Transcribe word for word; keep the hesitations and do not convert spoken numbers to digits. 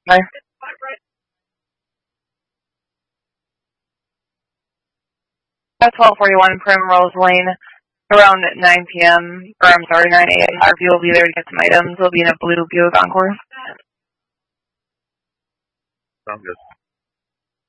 Bye. At twelve forty-one Primrose Lane, around nine p.m., or I'm sorry, nine a.m. R P will be there to get some items. It'll be in a blue Buick Encore. Sounds good.